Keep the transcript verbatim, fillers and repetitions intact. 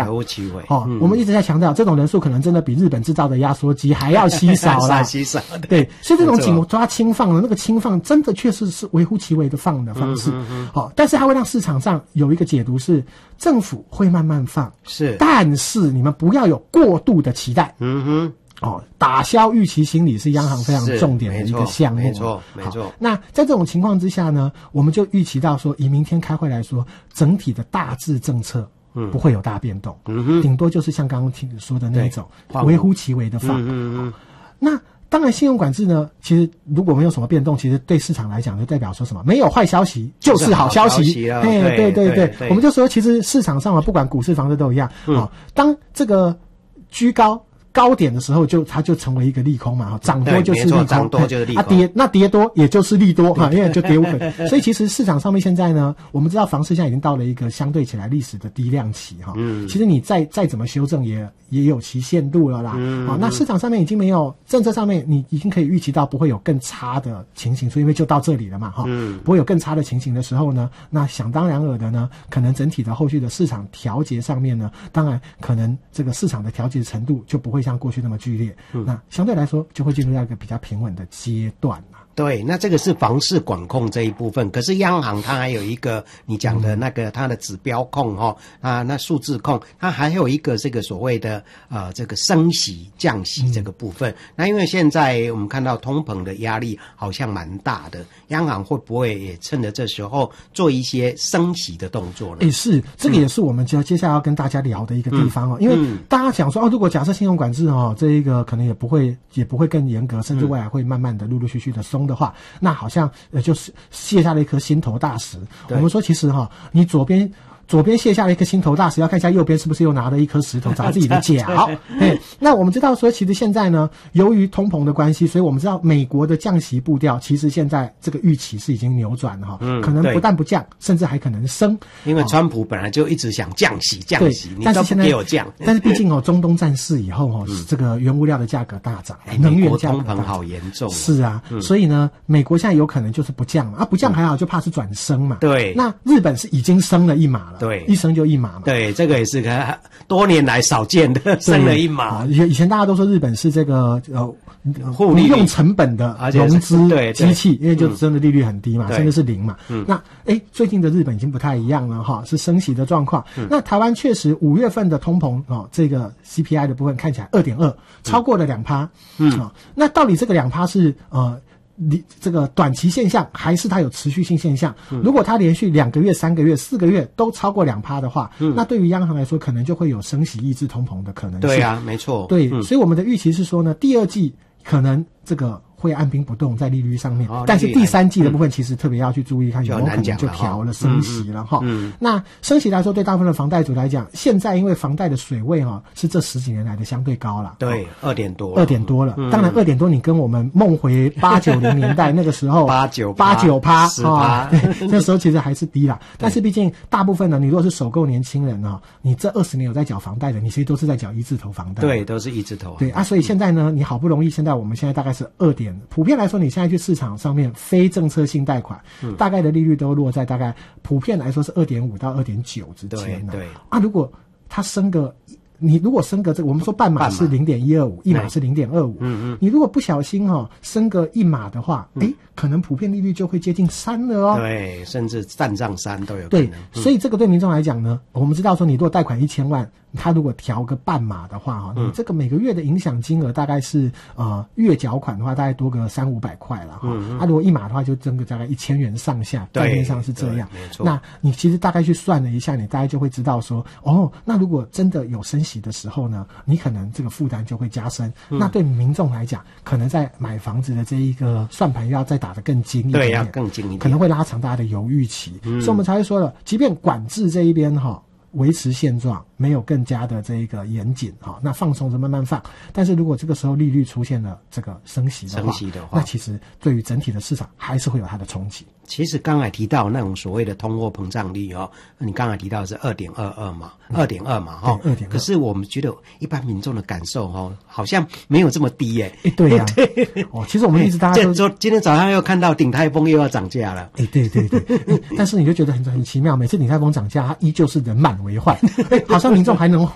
微乎其微。 哦、 嗯， 我们一直在强调，这种人数可能真的比日本制造的压缩机还要稀少啦， 稀少。 对，所以这种紧抓轻放的那个轻放，真的确实是微乎其微的放的方式。好、嗯嗯哦，但是它会让市场上有一个解读是，政府会慢慢放， 是，但是你们不要有过度的期待。 嗯哼。 哦，打消预期心理是央行非常重点的一个项目， 没错，没错。 那在这种情况之下呢，我们就预期到说，以明天开会来说，整体的大致政策不会有大变动，嗯哼，顶多就是像刚刚听说的那一种微乎其微的放。嗯嗯嗯。那当然，信用管制呢，其实如果没有什么变动，其实对市场来讲就代表说什么？没有坏消息就是好消息。 哎， 对对对对，我们就说，其實市场上啊，不管股市、房市都一样啊、嗯哦。当这个居高高点的时候就，它就成为一个利空嘛，涨多就是利空， 涨多就是利空， 啊跌那跌多也就是利多哈，因为就跌无可。所以其实市场上面现在呢，我们知道房市现在已经到了一个相对起来历史的低量期哈。嗯，其实你再再怎么修正也也有其限度了啦。嗯，好、哦，那市场上面已经没有政策上面，你已经可以预期到不会有更差的情形，所以因为就到这里了嘛哈。嗯，不会有更差的情形的时候呢，那想当然尔的呢，可能整体的后续的市场调节上面呢，当然可能这个市场的调节程度就不会像过去那么剧烈，嗯、那相对来说就会进入到一个比较平稳的阶段啦。 对，那这个是房市管控这一部分，可是央行它还有一个你讲的那个它的指标控哈、哦、啊，那数字控，它还有一个这个所谓的呃这个升息降息这个部分。嗯、那因为现在我们看到通膨的压力好像蛮大的，央行会不会也趁着这时候做一些升息的动作呢？ 诶，是，这个也是我们就接下来要跟大家聊的一个地方哦，嗯、因为大家想说哦，如果假设信用管制哦，这一个可能也不会也不会更严格，甚至未来会慢慢的陆陆续续的松的话，那好像呃就是卸下了一颗心头大石。我们说其实哈、哦，你左边左边卸下了一颗心头大石，要看一下右边是不是又拿了一颗石头砸自己的脚。哎，那我们知道说，其实现在呢，由于通膨的关系，所以我们知道美国的降息步调，其实现在这个预期是已经扭转了哈，嗯，可能不但不降，甚至还可能升。 因为川普本来就一直想降息，降息，你都不给我降。 但是毕竟哦，中东战事以后哦，嗯、这个原物料的价格大涨，哎、能源价格通膨好严重。 是啊，嗯、所以呢，美国现在有可能就是不降嘛，啊，不降还好，就怕是转升嘛。 对， 那日本是已经升了一码了。 对， 一升就一码嘛。 对，这个也是个多年来少见的，升了一码。 以以前大家都说日本是这个呃不用成本的融资机器，因为就真的利率很低嘛，嗯、甚至是零嘛。嗯、那哎，最近的日本已经不太一样了哈，是升息的状况。嗯、那台湾确实五月份的通膨哦，这个 C P I 的部分看起来二点二，超过了两趴。嗯、哦，那到底这个两趴是呃？你这个短期现象还是它有持续性现象？嗯、如果它连续两个月、三个月、四个月都超过两趴的话，嗯、那对于央行来说，可能就会有升息抑制通膨的可能性。 对啊，没错。 对，嗯、所以我们的预期是说呢，第二季可能这个会按兵不动在利率上面，哦、但是第三季的部分其实特别要去注意看，有没有可能就调了升息了哈。嗯嗯、那升息来说，对大部分的房贷族来讲，现在因为房贷的水位哈是这十几年来的相对高了， 对，二点多， 二点多了。嗯、当然，二点多你跟我们梦回八九零年代那个时候八九八九趴十趴， 那时候其实还是低啦。但是毕竟大部分呢，你如果是首购年轻人啊，你这二十年有在缴房贷的，你其实都是在缴一字头房贷， 对，都是一字头。 对啊，所以现在呢，你好不容易，现在我们现在大概是二点，普遍来说，你现在去市场上面非政策性贷款，嗯、大概的利率都落在大概普遍来说是二点五到二点九之间的。 对对啊，如果它升个，你如果升个这个，我们说半码是零点一二五，一码是零点二五。嗯嗯，你如果不小心哈、哦、升个一码的话，哎、嗯，可能普遍利率就会接近三了哦。 对，甚至站上三都有可能。 对，嗯、所以这个对民众来讲呢，我们知道说，你如果贷款一千万。他如果调个半码的话，哈，你这个每个月的影响金额大概是呃月缴款的话，大概多个三五百块了哈。嗯、啊，如果一码的话，就增个大概一千元上下，概念上是这样。 没错。 那你其实大概去算了一下，你大概就会知道说，哦，那如果真的有升息的时候呢，你可能这个负担就会加深。嗯、那对民众来讲，可能在买房子的这一个算盘要再打得更精一点， 对，要更精一点， 可能会拉长大家的犹豫期。嗯、所以我们才会说了，即便管制这一边哈。维持现状，没有更加的这一个严谨哈，那放松就慢慢放。但是如果这个时候利率出现了这个升息的话， 升息的话， 那其实对于整体的市场还是会有它的冲击。 其实刚才提到那种所谓的通货膨胀率哦，你刚才提到的是二点二二嘛，二点二嘛哈， 二点二。 可是我们觉得一般民众的感受哈，好像没有这么低耶。 哎，对呀、啊，哦，其实我们一直大家都说，今天早上又看到鼎泰丰又要涨价了。 哎，对对对，但是你就觉得很很奇妙，每次鼎泰丰涨价，它依旧是人满为患，好像民众还能